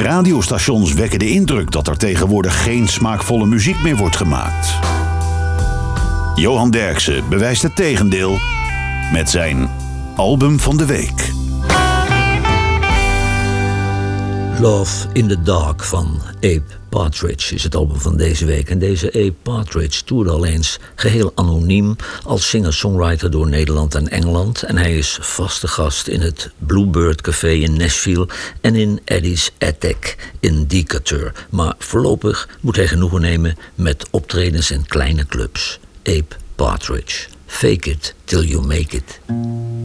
Radiostations wekken de indruk dat er tegenwoordig geen smaakvolle muziek meer wordt gemaakt. Johan Derksen bewijst het tegendeel met zijn album van de week. Love in the Dark van Abe Partridge is het album van deze week. En deze Abe Partridge toerde al eens geheel anoniem als singer-songwriter door Nederland en Engeland. En hij is vaste gast in het Bluebird Café in Nashville en in Eddie's Attic in Decatur. Maar voorlopig moet hij genoegen nemen met optredens in kleine clubs. Abe Partridge. Fake it till you make it.